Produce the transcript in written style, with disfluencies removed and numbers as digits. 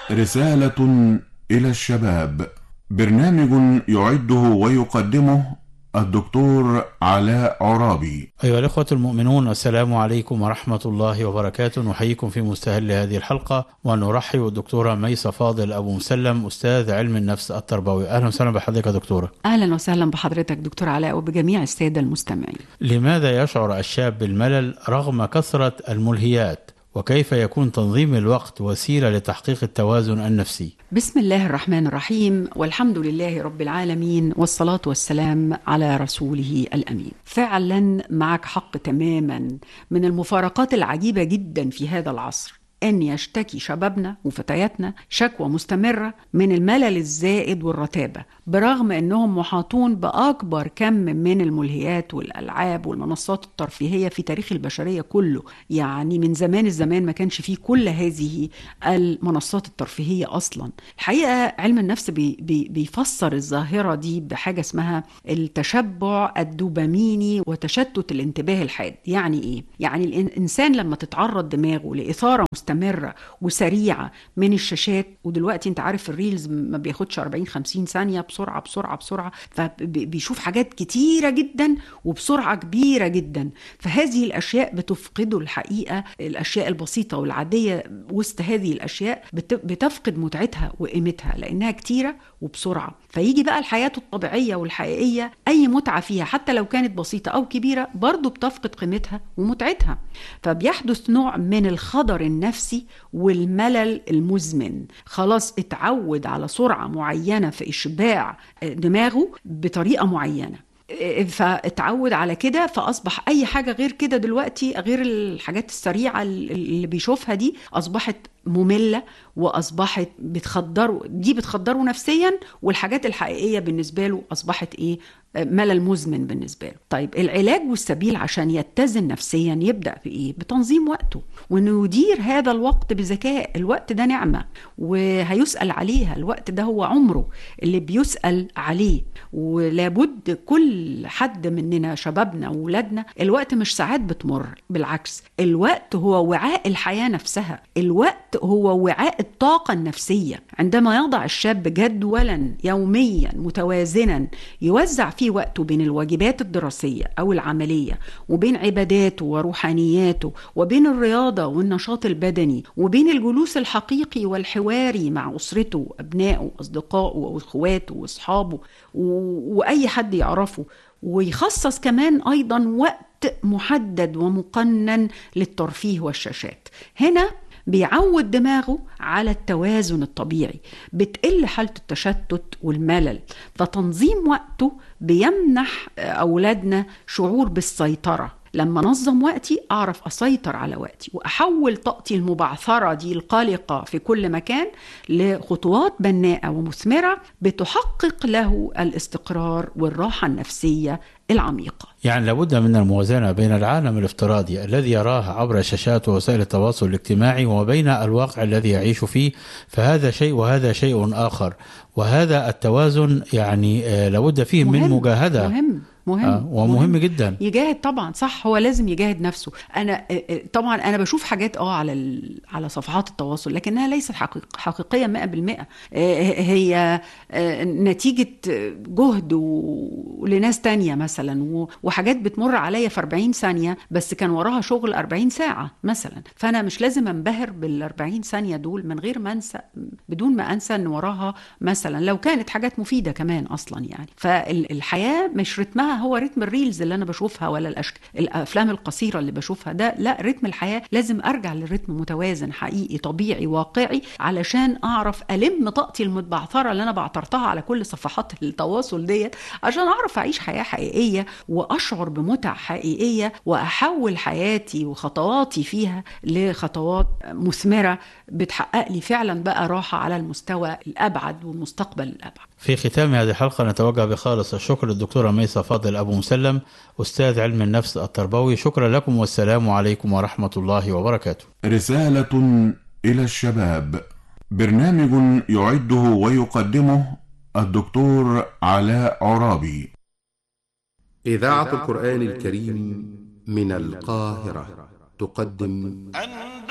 رسالة إلى الشباب، برنامج يعده ويقدمه الدكتور علاء عرابي. أيها الأخوة المؤمنون، السلام عليكم ورحمة الله وبركاته. نحييكم في مستهل هذه الحلقة ونرحب بالدكتورة ميسة فاضل أبو مسلم، أستاذ علم النفس التربوي. أهلا وسهلا بحضرتك يا دكتورة. أهلا وسهلا بحضرتك دكتور علاء وبجميع السادة المستمعين. لماذا يشعر الشاب بالملل رغم كثرة الملهيات؟ وكيف يكون تنظيم الوقت وسيلة لتحقيق التوازن النفسي؟ بسم الله الرحمن الرحيم، والحمد لله رب العالمين، والصلاة والسلام على رسوله الأمين. فعلا معك حق تماما. من المفارقات العجيبة جدا في هذا العصر أن يشتكي شبابنا وفتياتنا شكوى مستمرة من الملل الزائد والرتابة، برغم أنهم محاطون بأكبر كم من الملهيات والألعاب والمنصات الترفيهية في تاريخ البشرية كله. يعني من زمان الزمان ما كانش فيه كل هذه المنصات الترفيهية أصلا. الحقيقة علم النفس بيفسر الظاهرة دي بحاجة اسمها التشبع الدوباميني وتشتت الانتباه الحاد. يعني إيه؟ يعني الإنسان لما تتعرض دماغه لإثارة مستمرة وسريعة من الشاشات، ودلوقتي انت عارف الريلز ما بياخدش 40-50 ثانية، بسرعة بسرعة بسرعة، فبيشوف حاجات كتيرة جدا وبسرعة كبيرة جدا. فهذه الأشياء بتفقده الحقيقة، الأشياء البسيطة والعادية وسط هذه الأشياء بتفقد متعتها وقيمتها لأنها كتيرة وبسرعة. فيجي بقى الحياة الطبيعية والحقيقية أي متعة فيها حتى لو كانت بسيطة أو كبيرة برضو بتفقد قيمتها ومتعتها. فبيحدث نوع من الخضر النفسي والملل المزمن. خلاص اتعود على سرعة معينة في إشباع دماغه بطريقة معينة، فاتعود على كده، فأصبح أي حاجة غير كده دلوقتي، غير الحاجات السريعة اللي بيشوفها دي، أصبحت مملة وأصبحت بتخدره نفسيا، والحاجات الحقيقية بالنسبة له أصبحت إيه؟ ملل مزمن بالنسبة له. طيب العلاج والسبيل عشان يتزن نفسيا يبدأ بإيه؟ بتنظيم وقته، وإنه يدير هذا الوقت بذكاء. الوقت ده نعمة وهيسأل عليها، الوقت ده هو عمره اللي بيسأل عليه. ولابد كل حد مننا، شبابنا وولادنا، الوقت مش ساعات بتمر، بالعكس الوقت هو وعاء الحياة نفسها، الوقت هو وعاء الطاقة النفسية. عندما يضع الشاب جدولا يوميا متوازنا يوزع فيه وقته بين الواجبات الدراسية أو العملية، وبين عباداته وروحانياته، وبين الرياضة والنشاط البدني، وبين الجلوس الحقيقي والحواري مع أسرته وأبنائه وأصدقائه وأخواته وأصحابه وأي حد يعرفه، ويخصص كمان أيضا وقت محدد ومقنن للترفيه والشاشات. هنا بيعود دماغه على التوازن الطبيعي، بتقل حالة التشتت والملل. فتنظيم وقته بيمنح أولادنا شعور بالسيطرة. لما نظم وقتي أعرف أسيطر على وقتي، وأحول طاقتي المبعثرة دي القلقة في كل مكان لخطوات بناءة ومثمرة بتحقق له الاستقرار والراحة النفسية العميقة. يعني لابد من الموازنة بين العالم الافتراضي الذي يراه عبر شاشات ووسائل التواصل الاجتماعي وبين الواقع الذي يعيش فيه، فهذا شيء وهذا شيء آخر. وهذا التوازن يعني لابد فيه من مجاهدة. ومهم جدا يجاهد طبعا، صح، هو لازم يجاهد نفسه. انا طبعا انا بشوف حاجات على صفحات التواصل، لكنها ليست حقيقيه 100%. هي نتيجه جهد لناس تانية مثلا، وحاجات بتمر عليا في 40 ثانيه بس كان وراها شغل 40 ساعه مثلا. فانا مش لازم انبهر بال40 ثانيه دول من غير ما انسى، بدون ما انسى ان وراها مثلا لو كانت حاجات مفيده كمان اصلا. يعني فالحياه مش رتمها هو رتم الريلز اللي انا بشوفها ولا الافلام القصيره اللي بشوفها ده، لا، رتم الحياه لازم ارجع للرتم متوازن حقيقي طبيعي واقعي، علشان اعرف الم طاقتي المتبعثره اللي انا بعترتها على كل صفحات التواصل ديت، عشان اعرف اعيش حياه حقيقيه واشعر بمتع حقيقيه، واحول حياتي وخطواتي فيها لخطوات مثمره بتحقق لي فعلا بقى راحه على المستوى الابعد والمستقبل الابعد. في ختام هذه الحلقة نتوجه بخالص الشكر للدكتورة ميسة فاضل أبو مسلم، أستاذ علم النفس التربوي. شكرا لكم والسلام عليكم ورحمة الله وبركاته. رسالة إلى الشباب، برنامج يعده ويقدمه الدكتور علاء عرابي. إذاعة القرآن الكريم من القاهرة تقدم